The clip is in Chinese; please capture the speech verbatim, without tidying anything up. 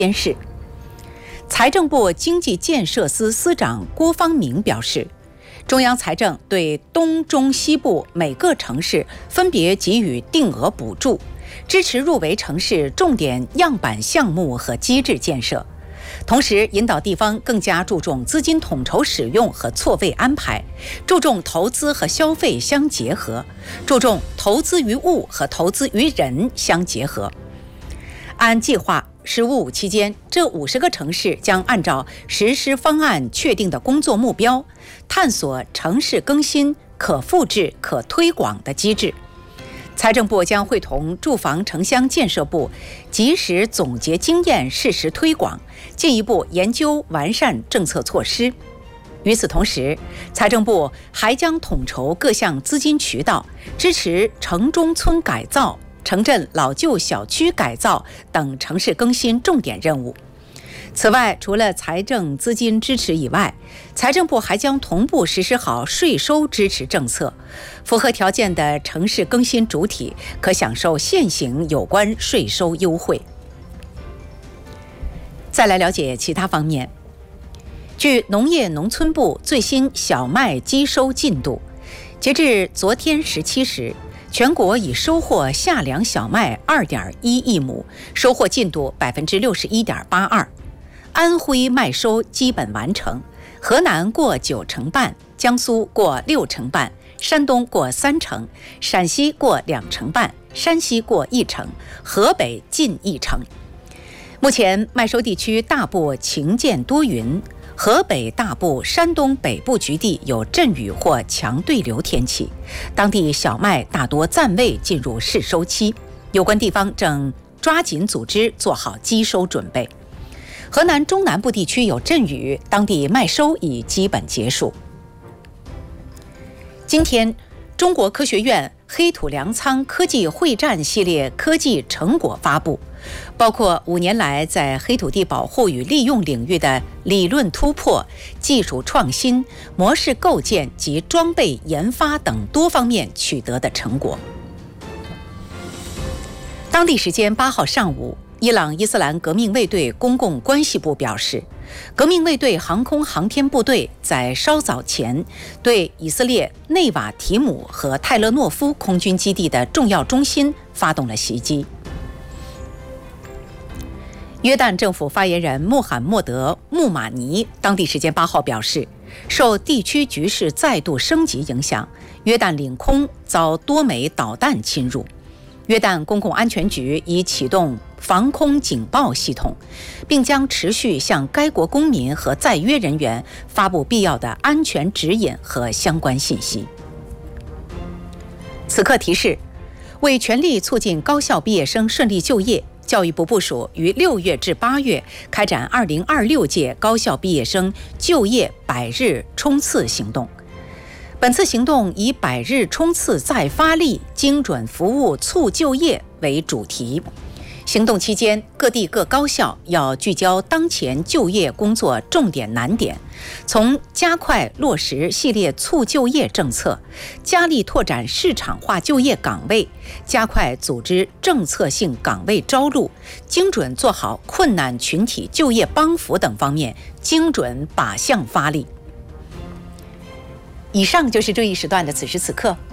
监视。财政部经济建设司司长郭方明表示，中央财政对东中西部每个城市分别给予定额补助，支持入围城市重点样板项目和机制建设，同时引导地方更加注重资金统筹使用和错位安排，注重投资和消费相结合，注重投资于物和投资于人相结合。按计划，十五五期间，这五十个城市将按照实施方案确定的工作目标，探索城市更新可复制、可推广的机制。财政部将会同住房城乡建设部及时总结经验，适时推广，进一步研究完善政策措施。与此同时，财政部还将统筹各项资金渠道，支持城中村改造、城镇老旧小区改造等城市更新重点任务。此外，除了财政资金支持以外，财政部还将同步实施好税收支持政策，符合条件的城市更新主体可享受现行有关税收优惠。再来了解其他方面。据农业农村部最新小麦机收进度，截至昨天十七时，全国已收获夏粮小麦 二点一亿亩，收获进度 百分之六十一点八二。安徽麦收基本完成，河南过九成半，江苏过六成半，山东过三成，陕西过两成半，山西过一成，河北近一成。目前麦收地区大部晴见多云，河北大部、山东北部局地有阵雨或强对流天气，当地小麦大多暂未进入试收期，有关地方正抓紧组织做好机收准备。河南中南部地区有阵雨，当地麦收已基本结束。今天，中国科学院黑土粮仓科技会战系列科技成果发布，包括五年来在黑土地保护与利用领域的理论突破、技术创新、模式构建及装备研发等多方面取得的成果。当地时间八号上午，伊朗伊斯兰革命卫队公共关系部表示，革命卫队航空航天部队在稍早前对以色列内瓦提姆和泰勒诺夫空军基地的重要中心发动了袭击。约旦政府发言人穆罕默德·穆马尼当地时间八号表示，受地区局势再度升级影响，约旦领空遭多枚导弹侵入。约旦公共安全局已启动防空警报系统，并将持续向该国公民和在约人员发布必要的安全指引和相关信息。此刻提示，为全力促进高校毕业生顺利就业，教育部部署于六月至八月开展二零二六届高校毕业生就业百日冲刺行动。本次行动以百日冲刺再发力、精准服务促就业为主题。行动期间，各地各高校要聚焦当前就业工作重点难点，从加快落实系列促就业政策，加力拓展市场化就业岗位，加快组织政策性岗位招录，精准做好困难群体就业帮扶等方面精准靶向发力。以上就是这一时段的此时此刻，